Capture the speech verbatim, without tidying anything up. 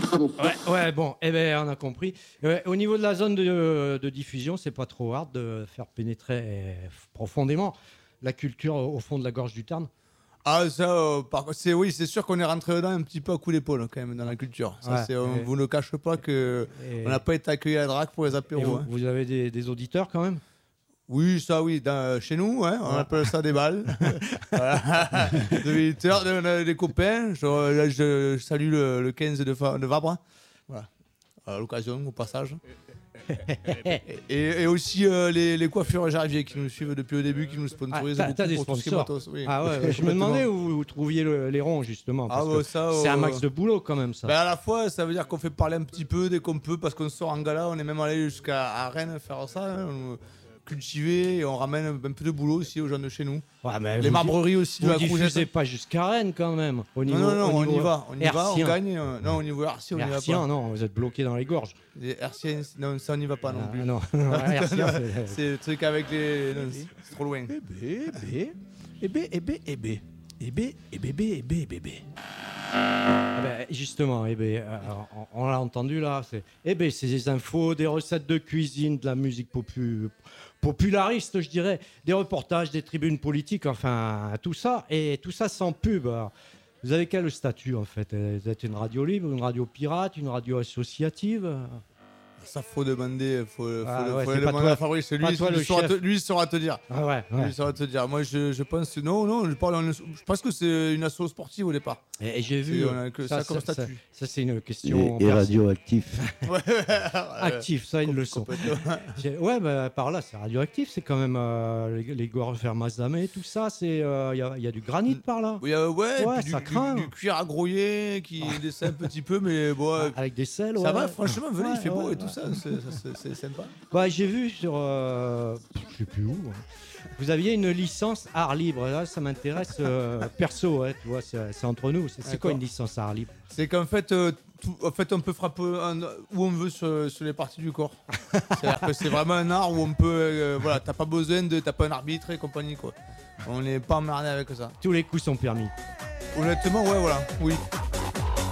Ouais, ouais, bon, eh ben, on a compris. Ouais, au niveau de la zone de, de diffusion, c'est pas trop hard de faire pénétrer euh, profondément la culture au, au fond de la gorge du Tarn. Ah, ça, euh, par contre, c'est, oui, c'est sûr qu'on est rentré dedans un petit peu à coup d'épaule, quand même, dans la culture. Ça, Ouais, c'est, on et- vous ne cache pas que et- on n'a pas été accueillis à la drague pour les Et apéros. vous, hein. vous avez des, des auditeurs quand même? Oui, ça, oui, dans- chez nous, hein, on Ouais. appelle ça des balles. Voilà. De visiteurs, de- de- des copains. Je, là, je, je salue le, le quinze de, Fa- de Vabre. Voilà. À l'occasion, au passage. et, et aussi euh, les, les coiffures Jarvier qui nous suivent depuis le début, qui nous sponsorisent Ah, t'as- t'as beaucoup des pour tout ce qui est sponsors. matos. Oui. Ah ouais, je me Complètement. demandais où vous trouviez le- les ronds justement. Ah Parce ouais, que ça, c'est un euh, max de boulot quand même ça. Ben à la fois, ça veut dire qu'on fait parler un petit peu dès qu'on peut, parce qu'on sort en gala. On est même allé jusqu'à à Rennes faire ça, hein, on- cultiver, et on ramène un peu de boulot aussi aux gens de chez nous. Ouais, mais Les vous- marbreries aussi, Vous de la diffusez Crouzette. pas jusqu'à Rennes quand même. Au niveau, Non, non, non, au on niveau y va, on y va, on hertzien. gagne. euh, Non, au niveau hertzien, on y va Hertzien, pas. non, vous êtes bloqué dans les gorges. Les hertziens, non, ça on n'y va pas non Ah, plus. non, non, hertzien, c'est- C'est le truc avec les. Non, c'est c'est trop loin. Eh bé, eh bé, eh bé, eh bé, eh bé. Eh bé, eh bébé, eh bé, bébé. Ah ben, justement, eh ben, euh, on, on l'a entendu là. C'est, eh ben, c'est des infos, des recettes de cuisine, de la musique popu- populariste, je dirais, des reportages, des tribunes politiques, enfin tout ça, et tout ça sans pub. Alors, vous avez quel statut en fait? Vous êtes une radio libre, une radio pirate, une radio associative? Ça faut demander, faut, faut, Ah le- ouais, faut c'est le pas demander toi- à Fabrice. Lui, pas toi lui le saura chef. te, lui il saura te dire. Ah ouais, Lui ouais. il saura te dire. Moi, je, je pense non, non, je parle. en- Je pense que c'est une asso sportive au départ. Et, et j'ai C'est- vu on a que ça comme statut. Ça, c'est une question Et, et perso- radioactif. Ouais, active, ça ils le sont. complètement. J'ai- Ouais, bah, par là, c'est radioactif, c'est quand même euh, les, les gorges vers Mazdamé, tout ça, c'est il y, a, y a du granit par là. Oui, euh, ouais, Ouais, puis du, ça du- craint. du cuir à grouiller qui descend un petit peu, mais bon, euh, Avec des sels, ça ouais. va, franchement, venez, il Ouais, fait beau ouais, et tout ouais. ça, c'est- c'est c'est sympa. Ouais, j'ai vu sur. euh, je sais plus où. hein. Vous aviez une licence art libre. Là, ça m'intéresse euh, perso, ouais, tu vois, c'est c'est entre nous. C'est c'est quoi D'accord. une licence art libre? C'est qu'en fait, euh, tout- en fait, on peut frapper un- où on veut sur, sur les parties du corps. C'est-à-dire que c'est vraiment un art où on peut, euh, voilà, t'as pas besoin de, t'as pas un arbitre et compagnie quoi. On n'est pas emmerdé avec ça. Tous les coups sont permis. Honnêtement, ouais, voilà, oui.